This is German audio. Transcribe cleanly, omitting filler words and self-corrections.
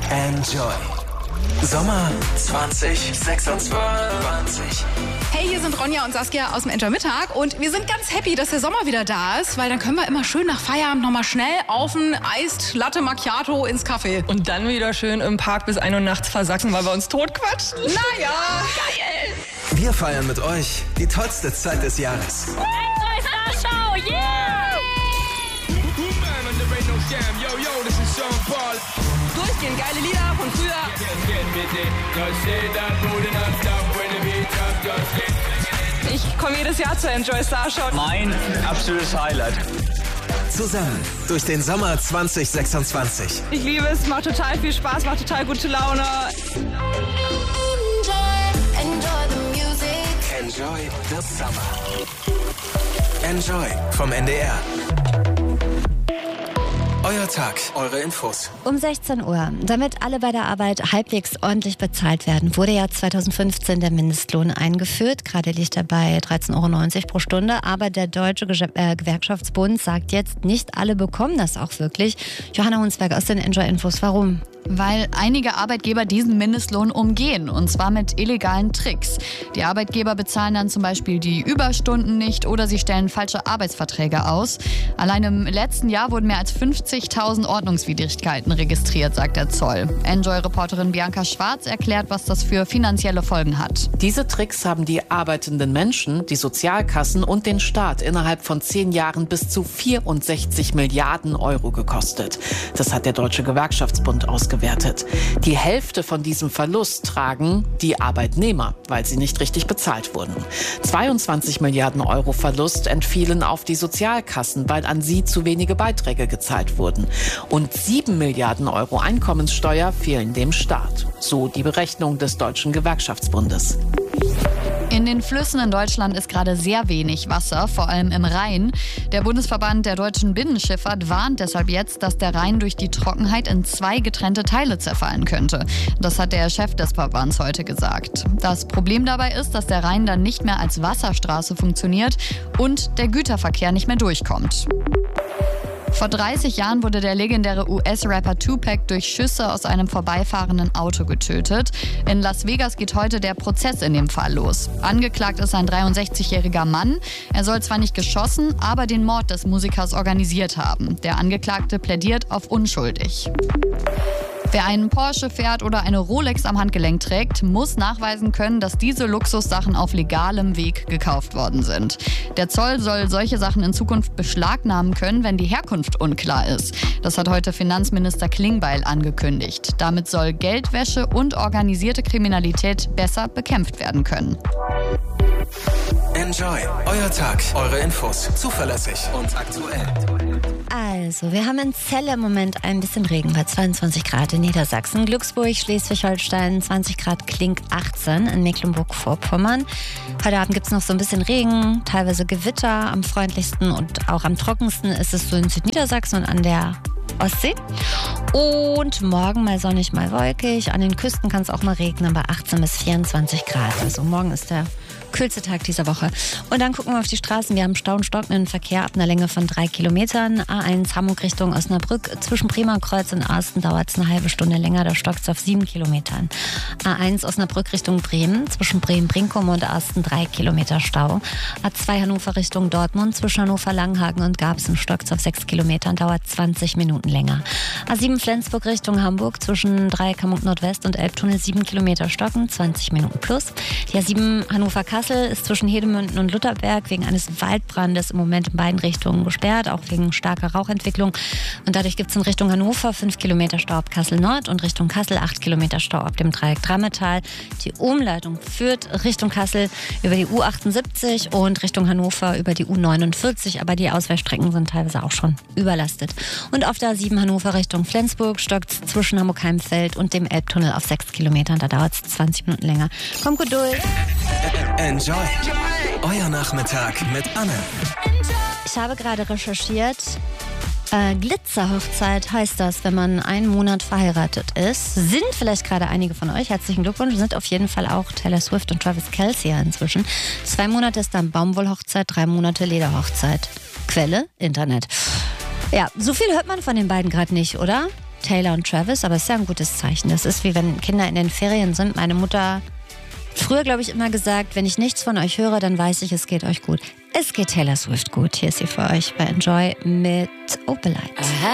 Enjoy. Sommer 2026. Hey, hier sind Ronja und Saskia aus dem Enjoy Mittag und wir sind ganz happy, dass der Sommer wieder da ist, weil dann können wir immer schön nach Feierabend nochmal schnell auf ein Eis Latte Macchiato ins Café. Und dann wieder schön im Park bis 1 Uhr nachts versachsen, weil wir uns totquatschen. Naja, geil! Wir feiern mit euch die tollste Zeit des Jahres. Enjoy Star Show, yeah! Durchgehend geile Lieder von früher. Ich komme jedes Jahr zur Enjoy Star Show. Mein absolutes Highlight. Zusammen durch den Sommer 2026. Ich liebe es, macht total viel Spaß, macht total gute Laune. Enjoy the Summer. Enjoy vom NDR. Euer Tag, eure Infos. Um 16 Uhr. Damit alle bei der Arbeit halbwegs ordentlich bezahlt werden, wurde ja 2015 der Mindestlohn eingeführt. Gerade liegt er bei 13,90 € pro Stunde. Aber der Deutsche Gewerkschaftsbund sagt jetzt, nicht alle bekommen das auch wirklich. Johanna Hunsberg aus den Enjoy-Infos. Warum? Weil einige Arbeitgeber diesen Mindestlohn umgehen, und zwar mit illegalen Tricks. Die Arbeitgeber bezahlen dann zum Beispiel die Überstunden nicht oder sie stellen falsche Arbeitsverträge aus. Allein im letzten Jahr wurden mehr als 50.000 Ordnungswidrigkeiten registriert, sagt der Zoll. Enjoy-Reporterin Bianca Schwarz erklärt, was das für finanzielle Folgen hat. Diese Tricks haben die arbeitenden Menschen, die Sozialkassen und den Staat innerhalb von 10 Jahren bis zu 64 Milliarden € gekostet. Das hat der Deutsche Gewerkschaftsbund ausgewertet. Die Hälfte von diesem Verlust tragen die Arbeitnehmer, weil sie nicht richtig bezahlt wurden. 22 Milliarden € Verlust entfielen auf die Sozialkassen, weil an sie zu wenige Beiträge gezahlt wurden. Und 7 Milliarden € Einkommenssteuer fehlen dem Staat. So die Berechnung des Deutschen Gewerkschaftsbundes. In den Flüssen in Deutschland ist gerade sehr wenig Wasser, vor allem im Rhein. Der Bundesverband der deutschen Binnenschifffahrt warnt deshalb jetzt, dass der Rhein durch die Trockenheit in 2 getrennte Teile zerfallen könnte. Das hat der Chef des Verbands heute gesagt. Das Problem dabei ist, dass der Rhein dann nicht mehr als Wasserstraße funktioniert und der Güterverkehr nicht mehr durchkommt. Vor 30 Jahren wurde der legendäre US-Rapper Tupac durch Schüsse aus einem vorbeifahrenden Auto getötet. In Las Vegas geht heute der Prozess in dem Fall los. Angeklagt ist ein 63-jähriger Mann. Er soll zwar nicht geschossen, aber den Mord des Musikers organisiert haben. Der Angeklagte plädiert auf unschuldig. Wer einen Porsche fährt oder eine Rolex am Handgelenk trägt, muss nachweisen können, dass diese Luxussachen auf legalem Weg gekauft worden sind. Der Zoll soll solche Sachen in Zukunft beschlagnahmen können, wenn die Herkunft unklar ist. Das hat heute Finanzminister Klingbeil angekündigt. Damit soll Geldwäsche und organisierte Kriminalität besser bekämpft werden können. Enjoy. Euer Tag, eure Infos. Zuverlässig und aktuell. Also, wir haben in Celle im Moment ein bisschen Regen bei 22 Grad in Niedersachsen, Glücksburg, Schleswig-Holstein 20 Grad, Klink 18 in Mecklenburg-Vorpommern. Heute Abend gibt es noch so ein bisschen Regen, teilweise Gewitter. Am freundlichsten und auch am trockensten ist es so in Südniedersachsen und an der Ostsee. Und morgen mal sonnig, mal wolkig. An den Küsten kann es auch mal regnen bei 18 bis 24 Grad. Also morgen ist der kühlste Tag dieser Woche. Und dann gucken wir auf die Straßen. Wir haben Stau und stockenden Verkehr ab einer Länge von 3 Kilometern. A1 Hamburg Richtung Osnabrück. Zwischen Bremerkreuz und Arsten dauert es eine halbe Stunde länger. Da stockt es auf 7 Kilometern. A1 Osnabrück Richtung Bremen. Zwischen Bremen-Brinkum und Arsten 3 Kilometer Stau. A2 Hannover Richtung Dortmund. Zwischen Hannover Langenhagen und Garbsen stockt es auf 6 Kilometern. Dauert 20 Minuten länger. A7 Flensburg Richtung Hamburg. Zwischen Dreikamp Nordwest und Elbtunnel 7 Kilometer stocken. 20 Minuten plus. Die A7 Hannover-Kassel ist zwischen Hedemünden und Lutherberg wegen eines Waldbrandes im Moment in beiden Richtungen gesperrt, auch wegen starker Rauchentwicklung. Und dadurch gibt es in Richtung Hannover 5 Kilometer Stau ab Kassel Nord und Richtung Kassel 8 Kilometer Stau ab dem Dreieck Drammetal. Die Umleitung führt Richtung Kassel über die U78 und Richtung Hannover über die U49, aber die Ausweichstrecken sind teilweise auch schon überlastet. Und auf der A7 Hannover Richtung Flensburg stockt es zwischen Hamburg-Heimfeld und dem Elbtunnel auf 6 Kilometern. Da dauert es 20 Minuten länger. Kommt gut durch. Enjoy. Euer Nachmittag mit Anne. Ich habe gerade recherchiert. Glitzerhochzeit heißt das, wenn man einen Monat verheiratet ist. Sind vielleicht gerade einige von euch. Herzlichen Glückwunsch. Sind auf jeden Fall auch Taylor Swift und Travis Kelce ja inzwischen. 2 Monate ist dann Baumwollhochzeit, 3 Monate Lederhochzeit. Quelle? Internet. Ja, so viel hört man von den beiden gerade nicht, oder? Taylor und Travis, aber es ist ja ein gutes Zeichen. Das ist wie wenn Kinder in den Ferien sind. Meine Mutter früher, glaube ich, immer gesagt, wenn ich nichts von euch höre, dann weiß ich, es geht euch gut. Es geht Taylor Swift gut. Hier ist sie für euch bei Enjoy mit Opalite.